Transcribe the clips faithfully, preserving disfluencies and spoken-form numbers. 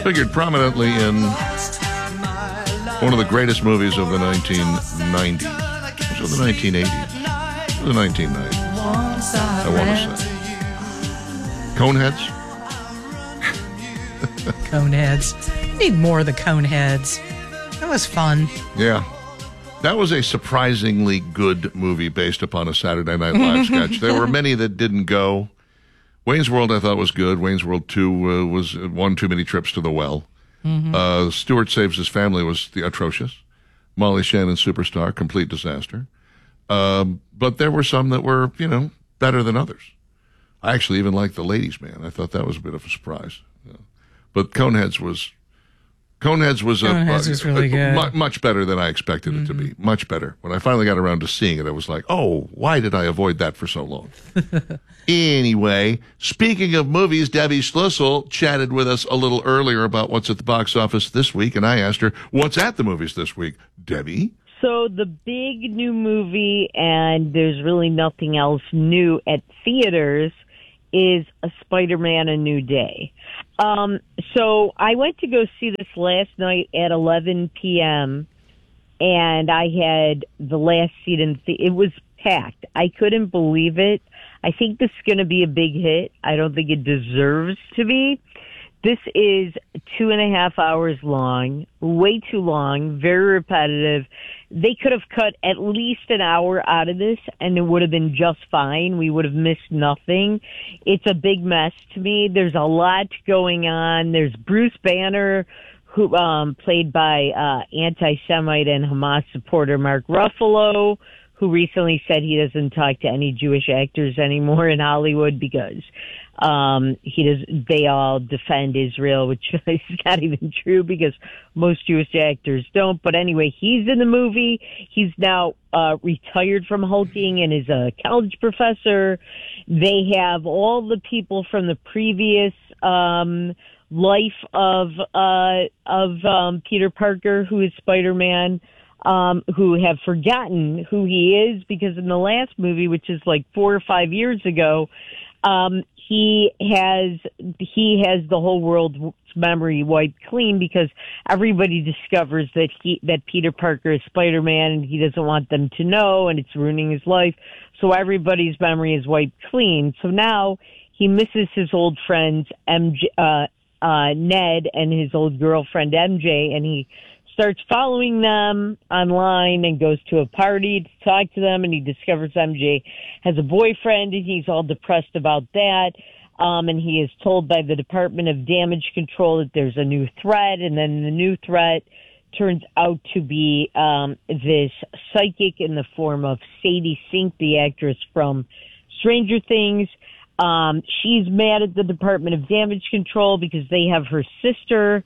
Figured prominently in one of the greatest movies of the nineteen nineties. Or the nineteen eighties. Or the nineteen nineties. I want to say. Coneheads? Coneheads. Need more of the Coneheads. That was fun. Yeah. That was a surprisingly good movie based upon a Saturday Night Live sketch. There were many that didn't go. Wayne's World I thought was good. Wayne's World two uh, was one too many trips to the well. Mm-hmm. Uh, Stuart Saves His Family was the atrocious. Molly Shannon Superstar, complete disaster. Um, but there were some that were, you know, better than others. I actually even liked The Ladies' Man. I thought that was a bit of a surprise. Yeah. But Coneheads was Coneheads was Coneheads a, was really good. Mu- much better than I expected mm-hmm. it to be. Much better. When I finally got around to seeing it, I was like, oh, why did I avoid that for so long? Anyway, speaking of movies, Debbie Schlussel chatted with us a little earlier about what's at the box office this week, and I asked her, what's at the movies this week? Debbie? So the big new movie, and there's really nothing else new at theaters, is A Spider-Man: A New Day. Um, so I went to go see this last night at eleven p.m., and I had the last seat in the, it was packed. I couldn't believe it. I think this is going to be a big hit. I don't think it deserves to be. This is two and a half hours long, way too long, very repetitive. They could have cut at least an hour out of this, and it would have been just fine. We would have missed nothing. It's a big mess to me. There's a lot going on. There's Bruce Banner, who um, played by uh, anti-Semite and Hamas supporter Mark Ruffalo, who recently said he doesn't talk to any Jewish actors anymore in Hollywood because um, he does. They all defend Israel, which is not even true because most Jewish actors don't. But anyway, he's in the movie. He's now uh, retired from hulking and is a college professor. They have all the people from the previous um, life of uh, of um, Peter Parker, who is Spider-Man. Um, who have forgotten who he is because in the last movie, which is like four or five years ago, um, he has he has the whole world's memory wiped clean because everybody discovers that he that Peter Parker is Spider-Man and he doesn't want them to know and it's ruining his life. So everybody's memory is wiped clean. So now he misses his old friends M J, uh, uh, Ned and his old girlfriend M J, and he starts following them online and goes to a party to talk to them, and he discovers M J has a boyfriend, and he's all depressed about that. Um, and he is told by the Department of Damage Control that there's a new threat, and then the new threat turns out to be um, this psychic in the form of Sadie Sink, the actress from Stranger Things. Um, she's mad at the Department of Damage Control because they have her sister.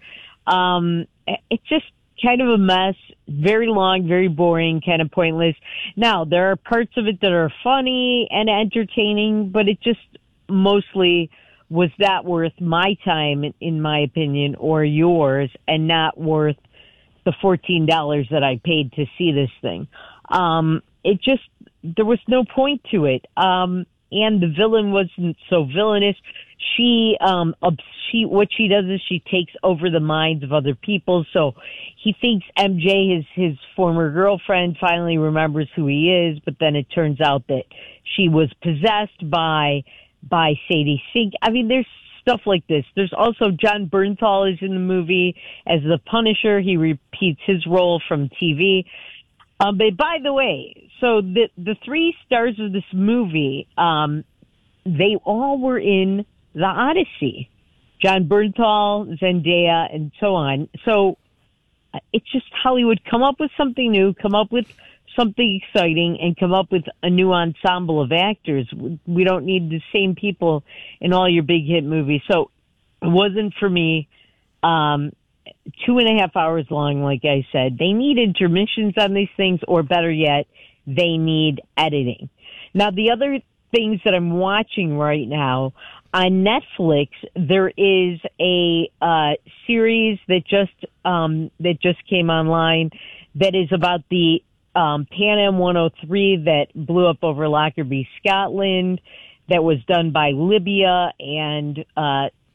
Um, it's just kind of a mess, very long, very boring, kind of pointless. Now, there are parts of it that are funny and entertaining, but it just mostly was not worth my time, in my opinion, or yours, and not worth the fourteen dollars that I paid to see this thing. Um, it just, there was no point to it. Um, and the villain wasn't so villainous. She, um, she, what she does is she takes over the minds of other people. So he thinks M J, his, his former girlfriend, finally remembers who he is, but then it turns out that she was possessed by, by Sadie Sink. I mean, there's stuff like this. There's also John Bernthal is in the movie as the Punisher. He repeats his role from T V. Um, but by the way, so the, the three stars of this movie, um, they all were in The Odyssey. John Bernthal, Zendaya, and so on. So uh, it's just Hollywood. Come up with something new, come up with something exciting, and come up with a new ensemble of actors. We don't need the same people in all your big hit movies. So it wasn't for me. Um, two and a half hours long, like I said. They need intermissions on these things, or better yet, they need editing. Now, the other things that I'm watching right now, on Netflix, there is a uh, series that just um, that just came online that is about the um, Pan Am one oh three that blew up over Lockerbie, Scotland, that was done by Libya and uh,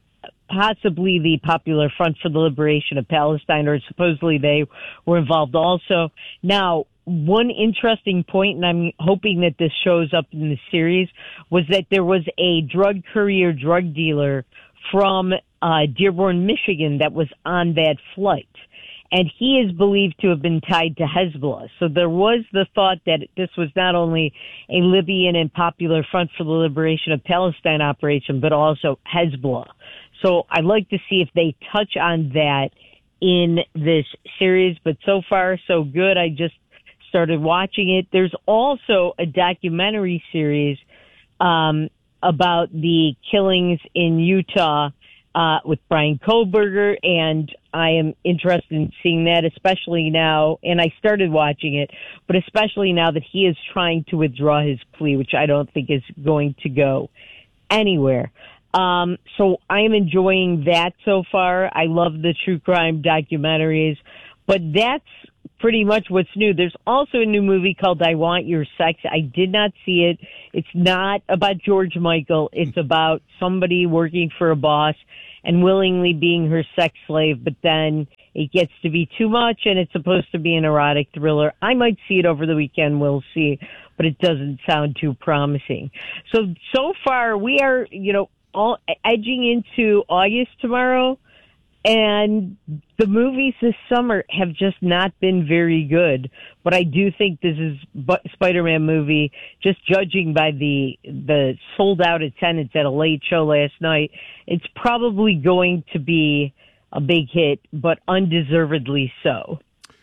possibly the Popular Front for the Liberation of Palestine, or supposedly they were involved also. Now, one interesting point, and I'm hoping that this shows up in the series, was that there was a drug courier, drug dealer from uh, Dearborn, Michigan, that was on that flight. And he is believed to have been tied to Hezbollah. So there was the thought that this was not only a Libyan and Popular Front for the Liberation of Palestine operation, but also Hezbollah. So I'd like to see if they touch on that in this series. But so far, so good. I just started watching it. There's also a documentary series um, about the killings in Utah Uh, with Brian Kohlberger, and I am interested in seeing that, especially now, and I started watching it, but especially now that he is trying to withdraw his plea, which I don't think is going to go anywhere. Um, so I am enjoying that so far. I love the true crime documentaries, but that's pretty much what's new. There's also a new movie called I Want Your Sex. I did not see it. It's not about George Michael. It's about somebody working for a boss and willingly being her sex slave, but then it gets to be too much, and it's supposed to be an erotic thriller. I might see it over the weekend. We'll see, but it doesn't sound too promising. So, so far, we are, you know, all edging into August tomorrow, and the movies this summer have just not been very good. But I do think this is a Spider-Man movie, just judging by the the sold-out attendance at a late show last night, it's probably going to be a big hit, but undeservedly so.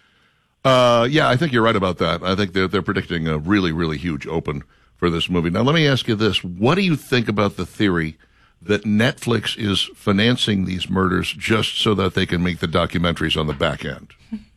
Uh, yeah, I think you're right about that. I think they're, they're predicting a really, really huge open for this movie. Now, let me ask you this. What do you think about the theory that Netflix is financing these murders just so that they can make the documentaries on the back end?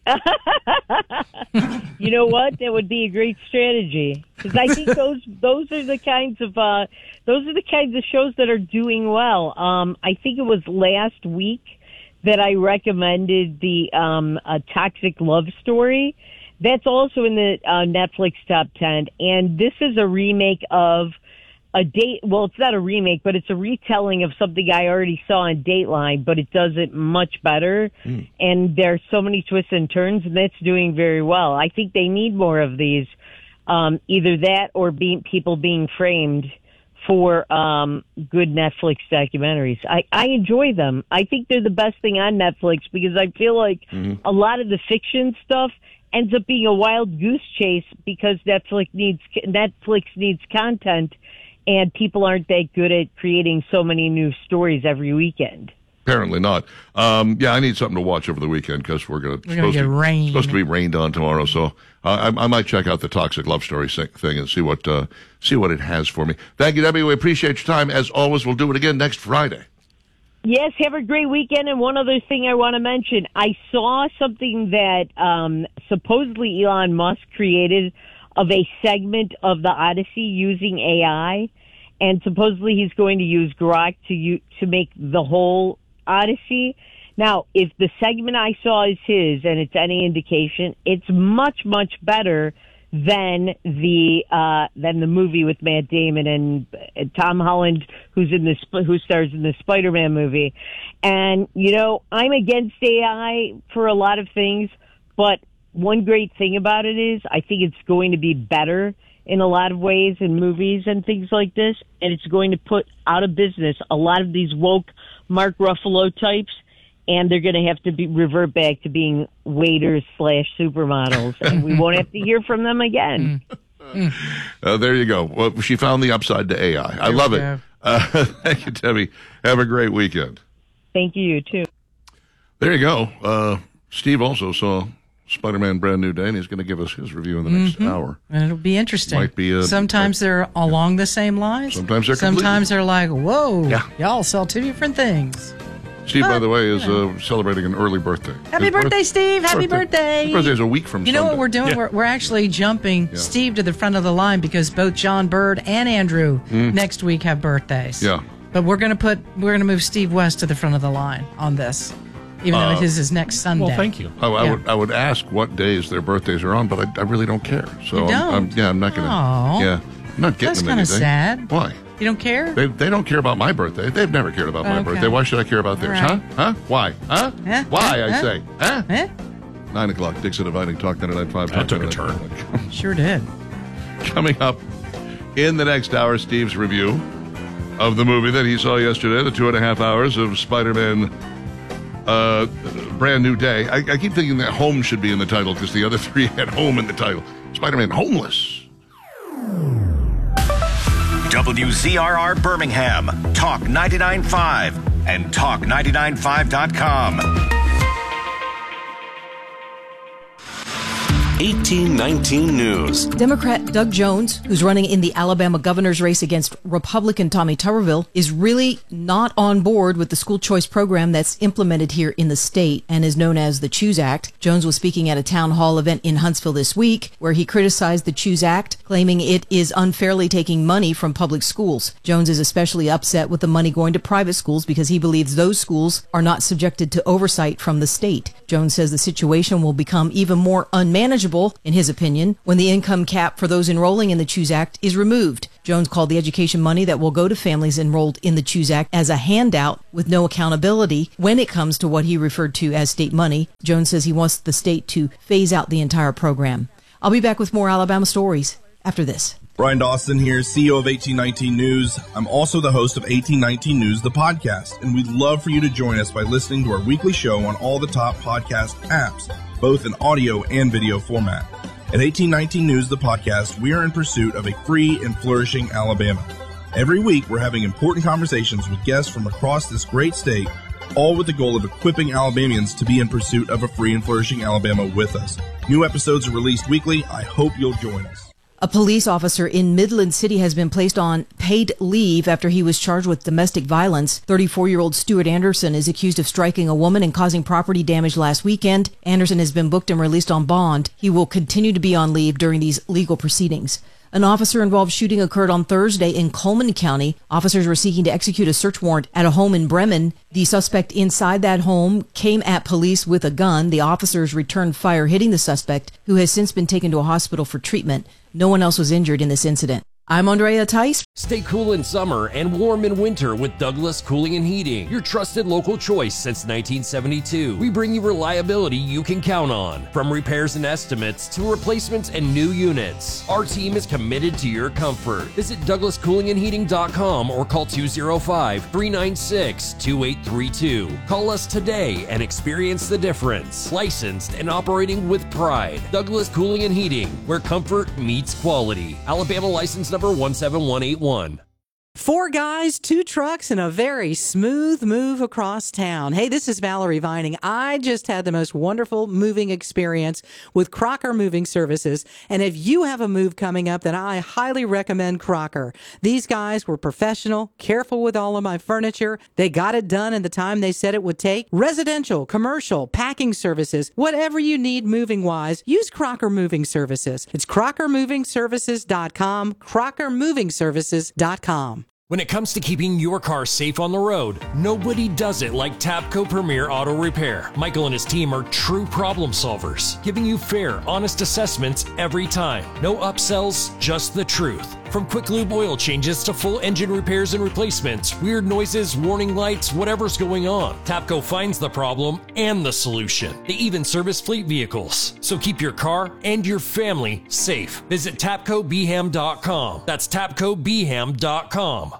You know what? That would be a great strategy, because I think those those are the kinds of uh, those are the kinds of shows that are doing well. Um, I think it was last week that I recommended the um, a Toxic Love Story. That's also in the uh, Netflix top ten, and this is a remake of a date. Well, it's not a remake, but it's a retelling of something I already saw on Dateline, but it does it much better. Mm. And there's so many twists and turns, and that's doing very well. I think they need more of these, um, either that or being people being framed for um, good Netflix documentaries. I, I enjoy them. I think they're the best thing on Netflix, because I feel like mm-hmm. a lot of the fiction stuff ends up being a wild goose chase because Netflix needs Netflix needs content. And people aren't that good at creating so many new stories every weekend. Apparently not. Um, yeah, I need something to watch over the weekend because we're going to get rained. Supposed to be rained on tomorrow, so uh, I, I might check out the Toxic Love Story thing and see what uh, see what it has for me. Thank you, Debbie. We appreciate your time as always. We'll do it again next Friday. Yes, have a great weekend. And one other thing I want to mention: I saw something that um, supposedly Elon Musk created of a segment of the Odyssey using A I, and supposedly he's going to use Grok to u- to make the whole Odyssey. Now, if the segment I saw is his, and it's any indication, it's much, much better than the uh, than the movie with Matt Damon and, and Tom Holland, who's in this who stars in the Spider-Man movie. And you know, I'm against A I for a lot of things, but one great thing about it is I think it's going to be better in a lot of ways in movies and things like this, and it's going to put out of business a lot of these woke Mark Ruffalo types, and they're going to have to be revert back to being waiters slash supermodels, and we won't have to hear from them again. Mm. Uh, there you go. Well, she found the upside to A I. I love it. Uh, thank you, Debbie. Have a great weekend. Thank you, you too. There you go. Uh, Steve also saw Spider-Man Brand New Day, and he's going to give us his review in the next mm-hmm. hour. And it'll be interesting. Might be a, sometimes a, they're along the same lines. Sometimes they're Sometimes they're like, whoa, yeah. y'all sell two different things. Steve, but, by the way, is you know. uh, celebrating an early birthday. Happy his birthday, birth- Steve. Happy birthday. birthday. His birthday is a week from You Sunday. know what we're doing? Yeah. We're, we're actually jumping yeah. Steve to the front of the line because both John Bird and Andrew mm. next week have birthdays. Yeah. But we're going to put, we're going to move Steve West to the front of the line on this. Even uh, though his is next Sunday. Well, thank you. I, I yeah. would I would ask what days their birthdays are on, but I, I really don't care. So You I'm, don't? I'm, yeah, I'm not going to. Yeah, I'm not getting That's them kind of anything. sad. Why? You don't care? They, they don't care about my birthday. They've never cared about my Okay. birthday. Why should I care about theirs? All right. Huh? Huh? Why? Huh? Huh? Why, Huh? I Huh? say? Huh? Eh? Nine o'clock, Dixon Dividing Talk ninety-nine point five. That took a turn. Sure did. Coming up in the next hour, Steve's review of the movie that he saw yesterday, the two and a half hours of Spider-Man uh, Brand New Day. I, I keep thinking that Home should be in the title because the other three had Home in the title. Spider-Man Homeless. W Z R R Birmingham, Talk ninety-nine point five, and talk ninety-nine five dot com. eighteen nineteen News. Democrat Doug Jones, who's running in the Alabama governor's race against Republican Tommy Tuberville, is really not on board with the school choice program that's implemented here in the state and is known as the Choose Act. Jones was speaking at a town hall event in Huntsville this week where he criticized the Choose Act, claiming it is unfairly taking money from public schools. Jones is especially upset with the money going to private schools because he believes those schools are not subjected to oversight from the state. Jones says the situation will become even more unmanageable, in his opinion, when the income cap for those enrolling in the Choose Act is removed. Jones called the education money that will go to families enrolled in the Choose Act as a handout with no accountability when it comes to what he referred to as state money. Jones says he wants the state to phase out the entire program. I'll be back with more Alabama stories after this. Brian Dawson here, C E O of eighteen nineteen News. I'm also the host of eighteen nineteen News, the podcast, and we'd love for you to join us by listening to our weekly show on all the top podcast apps, both in audio and video format. At eighteen nineteen News, the podcast, we are in pursuit of a free and flourishing Alabama. Every week, we're having important conversations with guests from across this great state, all with the goal of equipping Alabamians to be in pursuit of a free and flourishing Alabama with us. New episodes are released weekly. I hope you'll join us. A police officer in Midland City has been placed on paid leave after he was charged with domestic violence. thirty-four-year-old Stuart Anderson is accused of striking a woman and causing property damage last weekend. Anderson has been booked and released on bond. He will continue to be on leave during these legal proceedings. An officer-involved shooting occurred on Thursday in Coleman County. Officers were seeking to execute a search warrant at a home in Bremen. The suspect inside that home came at police with a gun. The officers returned fire, hitting the suspect, who has since been taken to a hospital for treatment. No one else was injured in this incident. I'm Andrea Tice. Stay cool in summer and warm in winter with Douglas Cooling and Heating, your trusted local choice since nineteen seventy-two. We bring you reliability you can count on, from repairs and estimates to replacements and new units. Our team is committed to your comfort. Visit douglas cooling and heating dot com or call two oh five, three nine six, two eight three two. Call us today and experience the difference. Licensed and operating with pride. Douglas Cooling and Heating, where comfort meets quality. Alabama license number one seven one eight one. Four guys, two trucks, and a very smooth move across town. Hey, this is Valerie Vining. I just had the most wonderful moving experience with Crocker Moving Services. And if you have a move coming up, then I highly recommend Crocker. These guys were professional, careful with all of my furniture. They got it done in the time they said it would take. Residential, commercial, packing services, whatever you need moving-wise, use Crocker Moving Services. It's crocker moving services dot com, crocker moving services dot com. When it comes to keeping your car safe on the road, nobody does it like Tapco Premier Auto Repair. Michael and his team are true problem solvers, giving you fair, honest assessments every time. No upsells, just the truth. From quick lube oil changes to full engine repairs and replacements, weird noises, warning lights, whatever's going on, Tapco finds the problem and the solution. They even service fleet vehicles. So keep your car and your family safe. Visit tapco b ham dot com. That's tapco b ham dot com.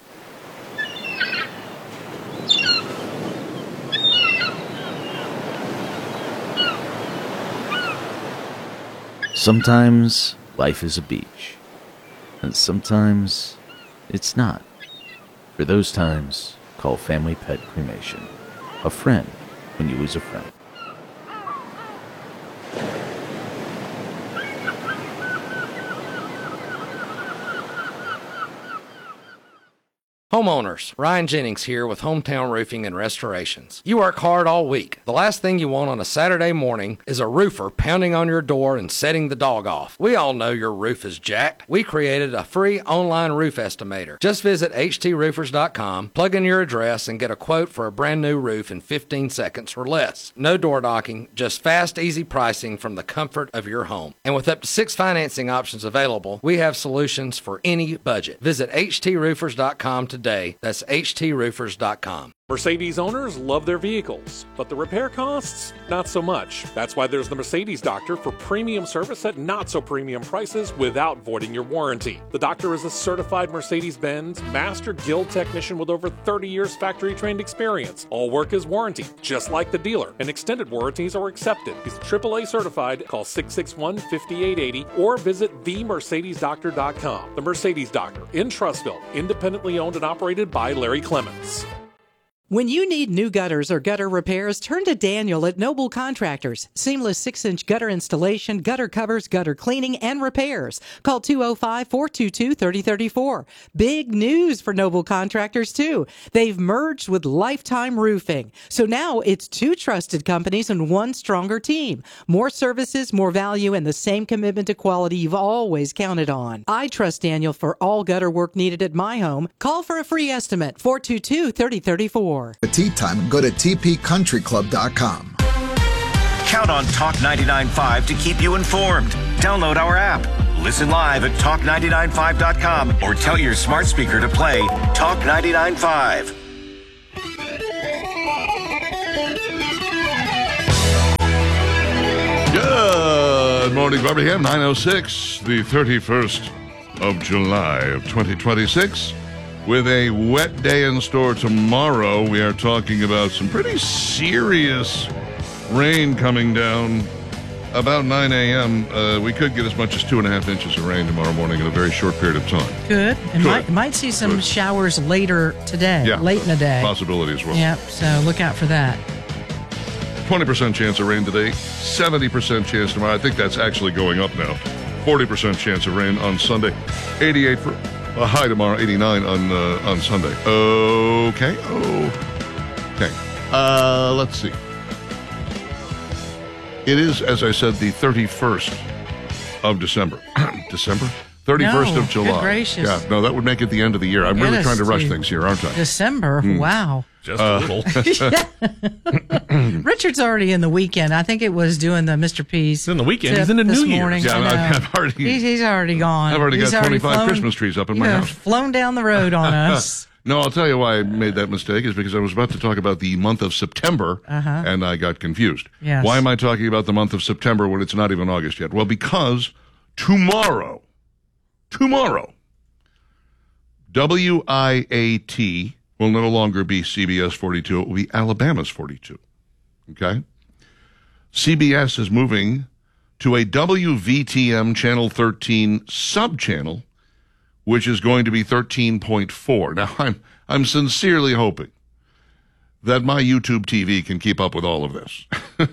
Sometimes life is a beach, and sometimes it's not. For those times, call Family Pet Cremation. A friend when you lose a friend. Homeowners, Ryan Jennings here with Hometown Roofing and Restorations. You work hard all week. The last thing you want on a Saturday morning is a roofer pounding on your door and setting the dog off. We all know your roof is jacked. We created a free online roof estimator. Just visit h t roofers dot com, plug in your address, and get a quote for a brand new roof in fifteen seconds or less. No door knocking, just fast, easy pricing from the comfort of your home. And with up to six financing options available, we have solutions for any budget. Visit h t roofers dot com today. That's h t roofers dot com. Mercedes owners love their vehicles, but the repair costs, not so much. That's why there's the Mercedes Doctor for premium service at not so premium prices without voiding your warranty. The doctor is a certified Mercedes-Benz Master Guild technician with over thirty years factory-trained experience. All work is warranty, just like the dealer, and extended warranties are accepted. He's triple A certified. Call six six one, five eight eight zero or visit the mercedes doctor dot com. The Mercedes Doctor in Trussville, independently owned and operated by Larry Clements. When you need new gutters or gutter repairs, turn to Daniel at Noble Contractors. Seamless six-inch gutter installation, gutter covers, gutter cleaning, and repairs. Call two oh five, four two two, three oh three four. Big news for Noble Contractors, too. They've merged with Lifetime Roofing. So now it's two trusted companies and one stronger team. More services, more value, and the same commitment to quality you've always counted on. I trust Daniel for all gutter work needed at my home. Call for a free estimate, four two two, three oh three four. The tea time, go to t p country club dot com. Count on Talk ninety-nine point five to keep you informed. Download our app. Listen live at talk nine nine five dot com or tell your smart speaker to play Talk ninety-nine point five. Good morning, Birmingham. nine oh six, the thirty-first of July of twenty twenty-six. With a wet day in store tomorrow, we are talking about some pretty serious rain coming down about nine a.m. Uh, we could get as much as two and a half inches of rain tomorrow morning in a very short period of time. Good. And Good. might might see some Good. showers later today, Yeah, late in the day. Possibility as well. Yep, so look out for that. twenty percent chance of rain today, seventy percent chance tomorrow. I think that's actually going up now. forty percent chance of rain on Sunday. eighty-eight for a high tomorrow, eighty-nine on uh, on Sunday. Okay. Okay. Uh, let's see. It is, as I said, the thirty-first of December. December? thirty-first No, of July. good gracious. Yeah, no, that would make it the end of the year. I'm really Goodness, trying to rush dude. things here, aren't I? December, Hmm. wow. Just a little. Richard's already in the weekend. I think it was doing the Mister P's. He's in the weekend. tip He's in the this New Year's. morning. Yeah, I know. I've, I've already, he's, he's already gone. I've already He's got twenty-five flown, Christmas trees up in my you know, house. flown down the road on us. No, I'll tell you why I made that mistake is because I was about to talk about the month of September, Uh-huh. and I got confused. Yes. Why am I talking about the month of September when it's not even August yet? Well, because tomorrow, tomorrow, W I A T will no longer be C B S forty-two. It will be Alabama's forty-two. Okay? C B S is moving to a W V T M Channel thirteen sub-channel, which is going to be thirteen point four. Now, I'm I'm sincerely hoping that my YouTube T V can keep up with all of this.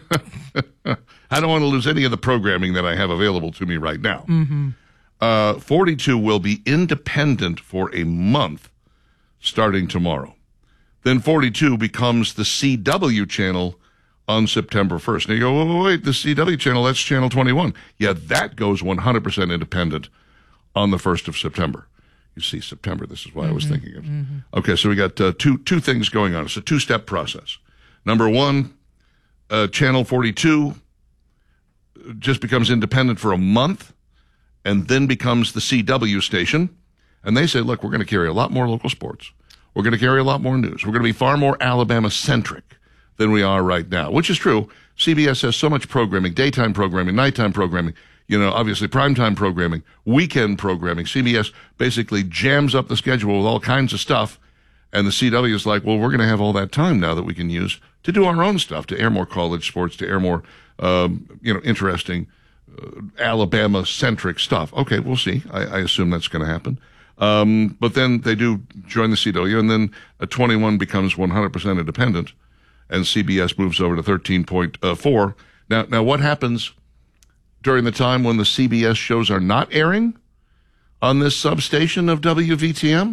I don't want to lose any of the programming that I have available to me right now. Mm-hmm. Uh, forty-two will be independent for a month starting tomorrow. Then forty-two becomes the C W channel on September first. Now you go, wait, wait, wait, the C W channel, that's channel twenty-one. Yeah, that goes one hundred percent independent on the first of September. You see, September, this is why mm-hmm. I was thinking of. Mm-hmm. Okay, so we got uh, two two things going on. It's a two-step process. Number one, uh, channel forty-two just becomes independent for a month and then becomes the C W station. And they say, look, we're going to carry a lot more local sports. We're going to carry a lot more news. We're going to be far more Alabama-centric than we are right now, which is true. C B S has so much programming, daytime programming, nighttime programming, you know, obviously primetime programming, weekend programming. C B S basically jams up the schedule with all kinds of stuff. And the C W is like, well, we're going to have all that time now that we can use to do our own stuff, to air more college sports, to air more, um, you know, interesting uh, Alabama-centric stuff. Okay, we'll see. I, I assume that's going to happen. Um, but then they do join the C W, and then a twenty-one becomes one hundred percent independent, and C B S moves over to thirteen point four. Now, now what happens during the time when the C B S shows are not airing on this substation of W V T M?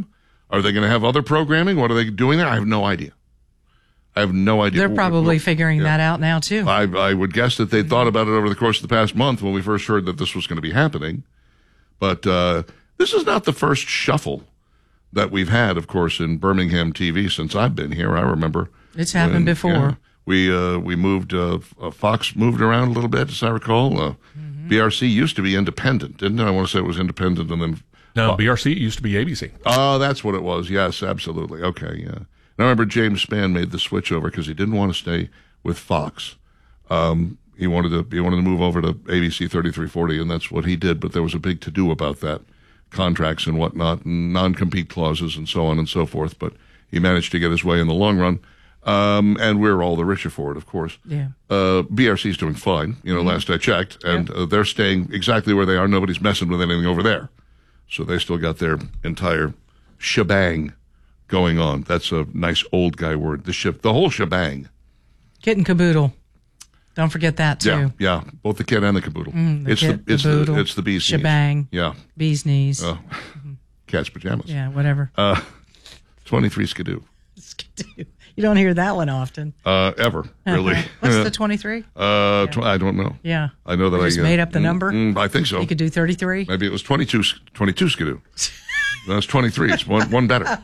Are they going to have other programming? What are they doing there? I have no idea. I have no idea. They're probably figuring yeah. that out now, too. I, I would guess that they thought about it over the course of the past month when we first heard that this was going to be happening. But uh, this is not the first shuffle that we've had, of course, in Birmingham T V since I've been here. I remember. It's happened when, before. Yeah, we uh, we moved, uh, uh, Fox moved around a little bit, as I recall. Uh, mm-hmm. B R C used to be independent, didn't it? I want to say it was independent and then. No, Fox. B R C used to be A B C. Oh, that's what it was. Yes, absolutely. Okay, yeah. And I remember James Spann made the switch over because he didn't want to stay with Fox. Um, he wanted to he wanted to move over to A B C thirty-three forty, and that's what he did. But there was a big to-do about that, contracts and whatnot, and non-compete clauses and so on and so forth. But he managed to get his way in the long run, um, and we're all the richer for it, of course. Yeah. Uh, B R C's doing fine, you know, mm-hmm. last I checked, and yeah. uh, they're staying exactly where they are. Nobody's messing with anything over there. So they still got their entire shebang going on. That's a nice old guy word. The ship, the whole shebang. Kit and caboodle. Don't forget that too. Yeah, yeah. Both the kit and the caboodle. Mm, the it's kit, the it's caboodle, the it's the bee's shebang. Knees. Yeah. Bee's knees. Uh, mm-hmm. Cat's pajamas. Yeah, whatever. Uh, twenty-three skidoo. Skidoo. You don't hear that one often. Uh, ever really. What's the twenty-three? Uh, yeah. tw- I don't know. Yeah. I know that you I just uh, made up the number. Mm, I think so. You could do thirty-three. Maybe it was twenty-two. twenty-two skidoo. That's twenty-three. It's one one better.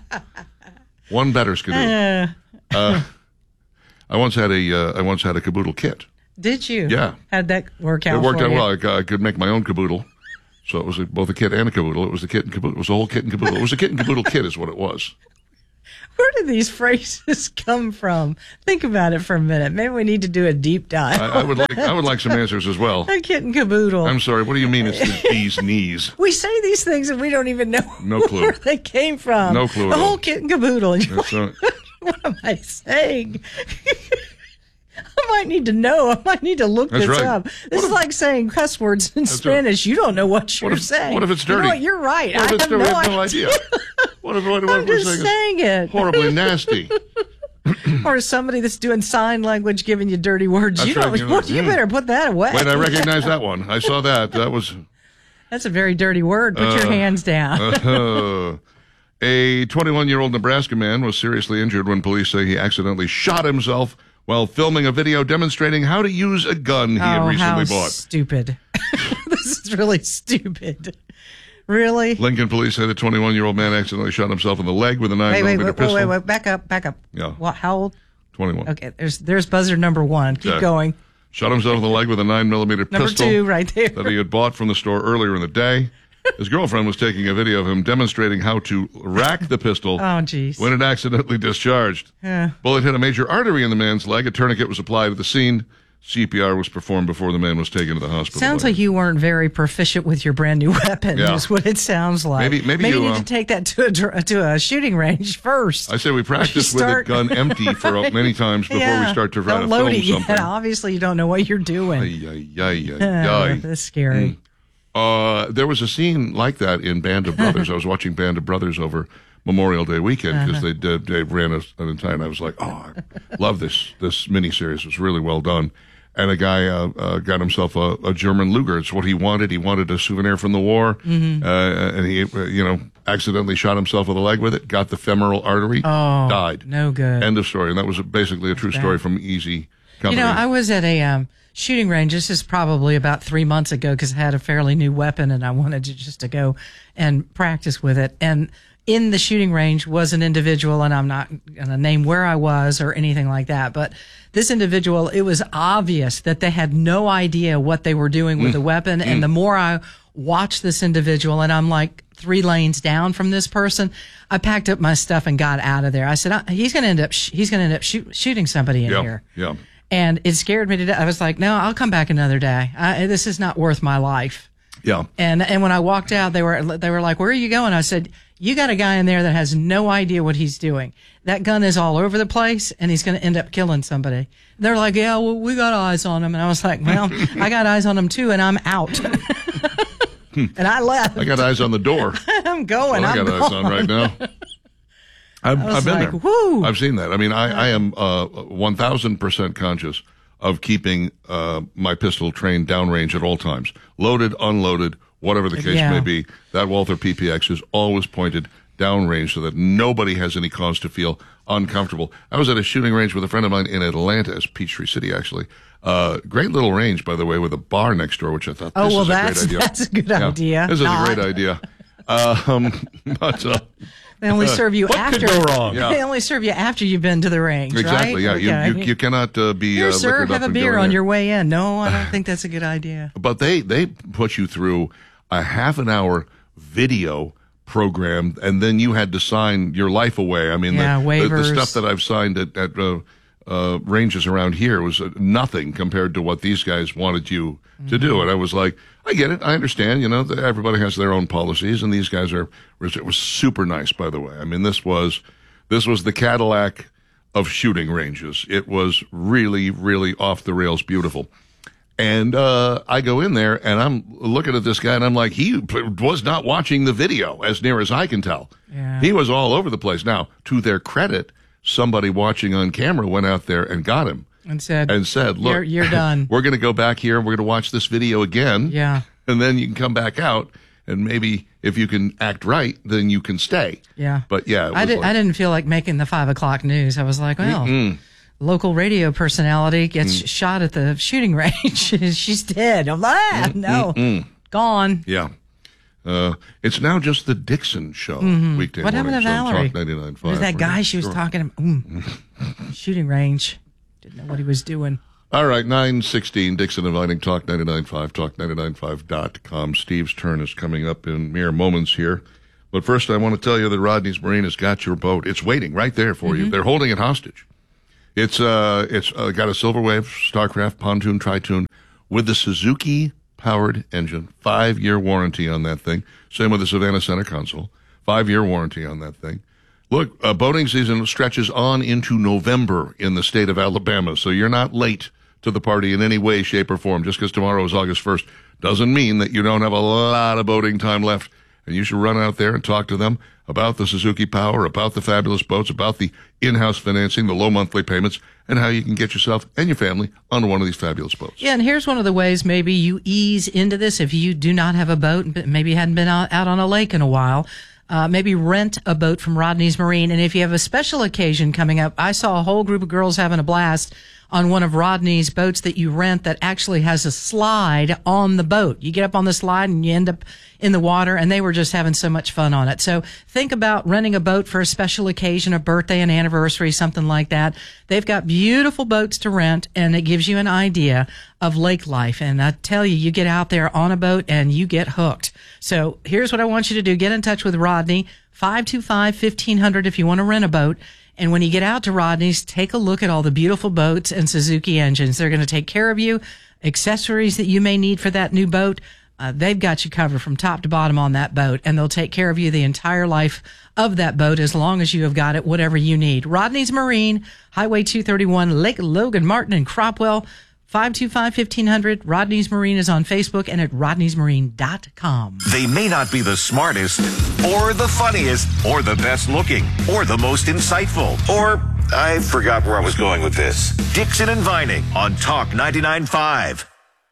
One better skidoo. Uh, uh, I once had a uh, I once had a caboodle kit. Did you? Yeah. How'd that work out? It worked for out you? well. I, I could make my own caboodle, so it was a, both a kit and a caboodle. It was the kit and caboodle. It was a whole kit and caboodle. It was a kit and caboodle kit, is what it was. Where do these phrases come from? Think about it for a minute. Maybe we need to do a deep dive. I, I would like I would like some answers as well. A kit and caboodle. I'm sorry. What do you mean it's the bee's knees? We say these things and we don't even know no clue. where they came from. No clue. The at whole all. kit and caboodle. And That's, uh, what am I saying? I might need to know. I might need to look That's this right. up. This What is if- like saying cuss words in That's Spanish. You don't know what you're What if- saying. what if it's You know dirty? what? You're right. What if I it's have dirty? no, I have no idea. idea. What if what, what I'm if we're just saying saying is it. horribly nasty? Or somebody that's doing sign language giving you dirty words. That's you don't. right. You're You, like, you mm. better put that away. Wait, I recognize that one. I saw that. That was That's a very dirty word. Put your Uh, hands down. uh, a twenty-one-year-old Nebraska man was seriously injured when police say he accidentally shot himself while filming a video demonstrating how to use a gun he had oh, recently how bought. stupid. This is really stupid. Really? Lincoln police say the twenty-one-year-old man accidentally shot himself in the leg with a nine Wait, wait, millimeter wait, pistol. wait, wait, back up, back up. Yeah. What, how old? twenty-one. Okay, there's there's buzzer number one. Keep Yeah. going. Shot himself in the leg with a nine millimeter Number pistol two, right there. that he had bought from the store earlier in the day. His girlfriend was taking a video of him demonstrating how to rack the pistol Oh, jeez. when it accidentally discharged. Yeah. Bullet hit a major artery in the man's leg. A tourniquet was applied at the scene. C P R was performed before the man was taken to the hospital. Sounds like you weren't very proficient with your brand new weapon. Yeah. Is what it sounds like. Maybe- maybe maybe you, you need uh, to take that to a dr- to a shooting range first. I say we practice with Start- it gun empty for uh, many times before Yeah. we start to try Don't to load film it yet. something. Obviously, you don't know what you're doing. Ay, ay, ay, ay, Oh, ay. that's scary. Uh, there was a scene like that in Band of Brothers. I was watching Band of Brothers over Memorial Day weekend because Uh-huh. they did, they ran a, an entire. And I was like, oh, I love this this miniseries. It was really well done. And a guy uh, uh, got himself a, a German Luger. It's what he wanted. He wanted a souvenir from the war, Mhm. uh, and he, uh, you know, accidentally shot himself in the leg with it. Got the femoral artery. Oh, died. No good. End of story. And that was basically a true story from Easy Company. You know, I was at a um, shooting range. This is probably about three months ago because I had a fairly new weapon and I wanted to just to go and practice with it. And in the shooting range was an individual, and I'm not going to name where I was or anything like that, but this individual, it was obvious that they had no idea what they were doing with Mm. the weapon. Mm. And the more I watched this individual, and I'm like three lanes down from this person, I packed up my stuff and got out of there. I said, he's going to end up, sh- he's going to end up shoot- shooting somebody in yeah, here. yeah. And it scared me to death. I was like, no, I'll come back another day. I, this is not worth my life. Yeah. And and when I walked out, they were they were like, where are you going? I said, you got a guy in there that has no idea what he's doing. That gun is all over the place, and he's going to end up killing somebody. They're like, yeah, well, we got eyes on him. And I was like, well, I got eyes on him too, and I'm out. And I left. I got eyes on the door. I'm going. Well, I I'm got eyes on gone. right now. I've, I was I've been like, there. whoo. I've seen that. I mean, I, I am uh, one thousand percent conscious of keeping uh, my pistol trained downrange at all times. Loaded, unloaded, whatever the case Yeah. may be. That Walther P P X is always pointed downrange so that nobody has any cause to feel uncomfortable. I was at a shooting range with a friend of mine in Atlanta, it's Peachtree City, actually. Uh, great little range, by the way, with a bar next door, which I thought, oh, this well, is that's, a great idea. that's a good yeah, idea. This is Not. a great idea. Um, but, uh, They only serve you what after. could go wrong? They Yeah. only serve you after you've been to the range, Exactly, right? yeah. Okay. You, you, you cannot uh, be Here, uh, sir, liquored have up a and go beer in on there. your way in. No, I don't think that's a good idea. But they, they put you through a half an hour video program, and then you had to sign your life away. I mean, Yeah, the, the, the waivers. stuff that I've signed at, at uh, uh, ranges around here was uh, nothing compared to what these guys wanted you to Mm-hmm. do. And I was like, I get it. I understand. You know, that everybody has their own policies, and these guys are, it was super nice, by the way. I mean, this was, this was the Cadillac of shooting ranges. It was really, really off the rails beautiful. And uh, I go in there, and I'm looking at this guy, and I'm like, he p- was not watching the video, as near as I can tell. Yeah. He was all over the place. Now, to their credit, somebody watching on camera went out there and got him And said, and said, look, you're, you're done. we're going to go back here, and we're going to watch this video again. Yeah. And then you can come back out, and maybe if you can act right, then you can stay. Yeah. But, yeah, it was I, did, like, I didn't feel like making the five o'clock news. I was like, well, local radio personality gets Mm. shot at the shooting range. She's dead. I'm like, ah, no, mm. gone. Yeah. Uh, it's now just the Dixon Show, Mhm. weekday What happened to mornings on Valerie? Talk ninety-nine point five. There's that guy she was Sure. talking to. Mm, shooting range. Didn't know what he was doing. All right, nine sixteen, Dixon inviting Talk ninety-nine point five, talk ninety-nine point five dot com. Steve's turn is coming up in mere moments here. But first, I want to tell you that Rodney's Marine has got your boat. It's waiting right there for you. They're holding it hostage. It's uh, it's uh, got a Silver Wave, Starcraft, pontoon, tritoon with the Suzuki-powered engine. Five-year warranty on that thing. Same with the Savannah Center console. Five-year warranty on that thing. Look, uh, boating season stretches on into November in the state of Alabama, so you're not late to the party in any way, shape, or form. Just because tomorrow is August first doesn't mean that you don't have a lot of boating time left. And you should run out there and talk to them about the Suzuki Power, about the fabulous boats, about the in-house financing, the low monthly payments, and how you can get yourself and your family on one of these fabulous boats. Yeah, and here's one of the ways maybe you ease into this if you do not have a boat, but maybe you hadn't been out, out on a lake in a while. Uh, maybe rent a boat from Rodney's Marine. And if you have a special occasion coming up, I saw a whole group of girls having a blast on one of Rodney's boats that you rent that actually has a slide on the boat. You get up on the slide and you end up in the water, and they were just having so much fun on it. So think about renting a boat for a special occasion, a birthday, an anniversary, something like that. They've got beautiful boats to rent, and it gives you an idea of lake life. And I tell you, you get out there on a boat and you get hooked. So here's what I want you to do. Get in touch with Rodney, five two five, fifteen hundred if you want to rent a boat. And when you get out to Rodney's, take a look at all the beautiful boats and Suzuki engines. They're going to take care of you. Accessories that you may need for that new boat, uh, they've got you covered from top to bottom on that boat. And they'll take care of you the entire life of that boat as long as you have got it, whatever you need. Rodney's Marine, Highway two thirty-one, Lake Logan, Martin, and Cropwell. five two five, fifteen hundred. Rodney's Marine is on Facebook and at rodneys marine dot com. They may not be the smartest, or the funniest, or the best looking, or the most insightful, or I forgot where I was going with this. Dixon and Vining on Talk ninety-nine point five.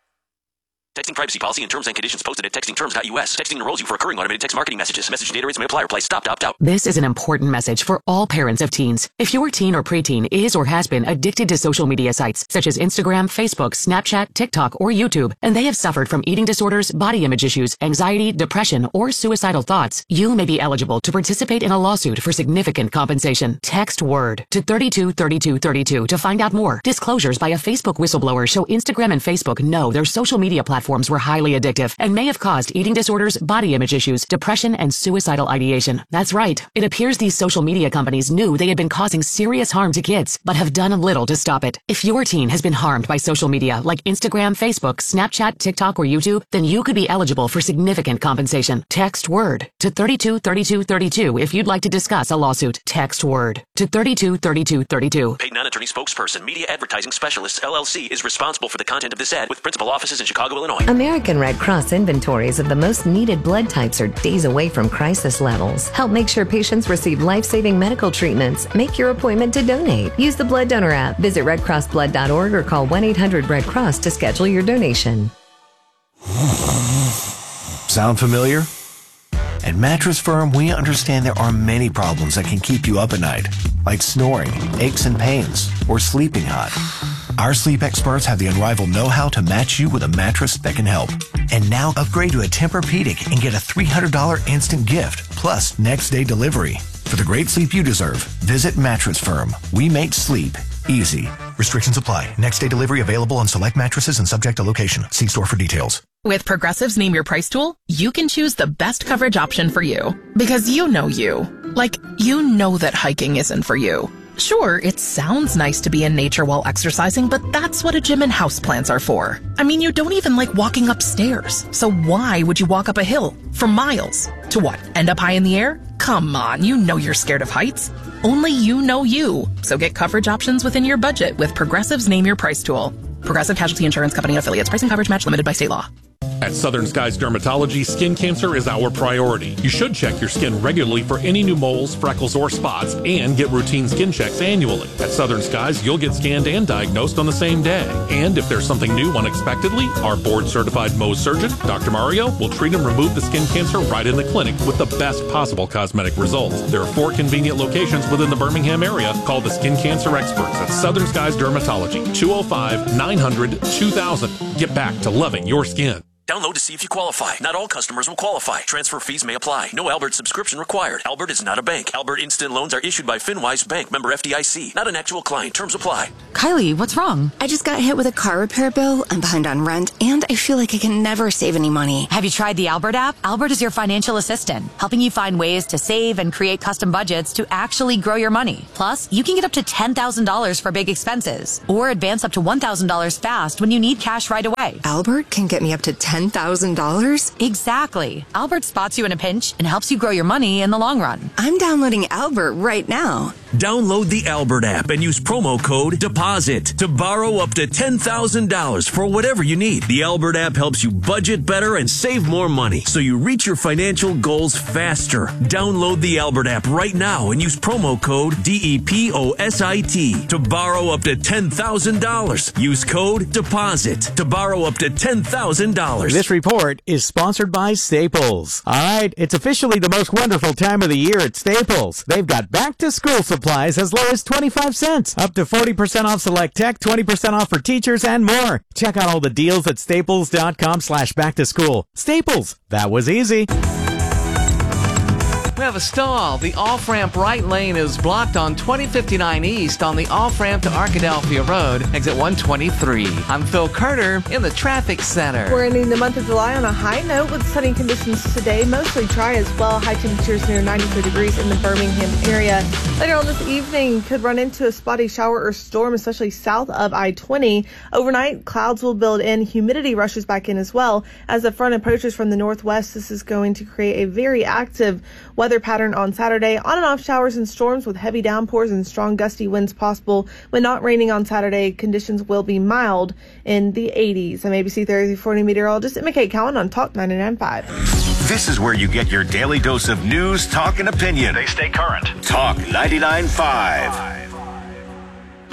Texting privacy policy and terms and conditions posted at texting terms dot U S. Texting enrolls you for recurring automated text marketing messages. Message data rates may apply or apply. Stop to opt out. This is an important message for all parents of teens. If your teen or preteen is or has been addicted to social media sites such as Instagram, Facebook, Snapchat, TikTok, or YouTube, and they have suffered from eating disorders, body image issues, anxiety, depression, or suicidal thoughts, you may be eligible to participate in a lawsuit for significant compensation. Text WORD to thirty-two thirty-two thirty-two to find out more. Disclosures by a Facebook whistleblower show Instagram and Facebook know their social media platforms were highly addictive and may have caused eating disorders, body image issues, depression, and suicidal ideation. That's right. It appears these social media companies knew they had been causing serious harm to kids, but have done little to stop it. If your teen has been harmed by social media like Instagram, Facebook, Snapchat, TikTok, or YouTube, then you could be eligible for significant compensation. Text WORD to thirty-two thirty-two thirty-two if you'd like to discuss a lawsuit. Text WORD to thirty-two thirty-two thirty-two. Paid non-attorney spokesperson Media Advertising Specialists, L L C, is responsible for the content of this ad with principal offices in Chicago, Illinois. American Red Cross inventories of the most needed blood types are days away from crisis levels. Help make sure patients receive life-saving medical treatments. Make your appointment to donate. Use the Blood Donor app. Visit red cross blood dot org or call one eight hundred red cross to schedule your donation. Sound familiar? At Mattress Firm, we understand there are many problems that can keep you up at night, like snoring, aches and pains, or sleeping hot. Our sleep experts have the unrivaled know-how to match you with a mattress that can help. And now upgrade to a Tempur-Pedic and get a three hundred dollars instant gift, plus next-day delivery. For the great sleep you deserve, visit Mattress Firm. We make sleep easy. Restrictions apply. Next-day delivery available on select mattresses and subject to location. See store for details. With Progressive's Name Your Price tool, you can choose the best coverage option for you. Because you know you. Like, you know that hiking isn't for you. Sure, it sounds nice to be in nature while exercising, but that's what a gym and houseplants are for. I mean, you don't even like walking upstairs. So why would you walk up a hill for miles? To what, end up high in the air? Come on, you know you're scared of heights. Only you know you. So get coverage options within your budget with Progressive's Name Your Price tool. Progressive Casualty Insurance Company and affiliates. Pricing coverage match limited by state law. At Southern Skies Dermatology, skin cancer is our priority. You should check your skin regularly for any new moles, freckles, or spots, and get routine skin checks annually. At Southern Skies, you'll get scanned and diagnosed on the same day. And if there's something new unexpectedly, our board-certified Mohs surgeon, Doctor Mario, will treat and remove the skin cancer right in the clinic with the best possible cosmetic results. There are four convenient locations within the Birmingham area. Call the skin cancer experts at Southern Skies Dermatology, two oh five, nine hundred, two thousand. Get back to loving your skin. Download to see if you qualify. Not all customers will qualify. Transfer fees may apply. No Albert subscription required. Albert is not a bank. Albert Instant Loans are issued by FinWise Bank, member F D I C. Not an actual client. Terms apply. Kylie, what's wrong? I just got hit with a car repair bill. I'm behind on rent, and I feel like I can never save any money. Have you tried the Albert app? Albert is your financial assistant, helping you find ways to save and create custom budgets to actually grow your money. Plus, you can get up to ten thousand dollars for big expenses, or advance up to one thousand dollars fast when you need cash right away. Albert can get me up to ten thousand dollars? Exactly. Albert spots you in a pinch and helps you grow your money in the long run. I'm downloading Albert right now. Download the Albert app and use promo code DEPOSIT to borrow up to ten thousand dollars for whatever you need. The Albert app helps you budget better and save more money so you reach your financial goals faster. Download the Albert app right now and use promo code D E P O S I T to borrow up to ten thousand dollars. Use code DEPOSIT to borrow up to ten thousand dollars. This report is sponsored by Staples. All right, it's officially the most wonderful time of the year at Staples. They've got back-to-school supplies as low as twenty-five cents, up to forty percent off select tech, twenty percent off for teachers, and more. Check out all the deals at staples.com slash back to school. Staples, that was easy. We have a stall. The off-ramp right lane is blocked on twenty fifty-nine East on the off-ramp to Arkadelphia Road, exit one twenty-three. I'm Phil Carter in the traffic center. We're ending the month of July on a high note with sunny conditions today, mostly dry as well. High temperatures near ninety-three degrees in the Birmingham area. Later on this evening, could run into a spotty shower or storm, especially south of I twenty. Overnight, clouds will build in. Humidity rushes back in as well. As the front approaches from the northwest, this is going to create a very active weather pattern on Saturday. On and off showers and storms with heavy downpours and strong gusty winds possible. When not raining on Saturday, conditions will be mild in the eighties. I'm A B C thirty-four meteorologist Emma Kate Cowan on Talk ninety-nine point five. This is where you get your daily dose of news, talk, and opinion. They stay current. Talk ninety-nine point five.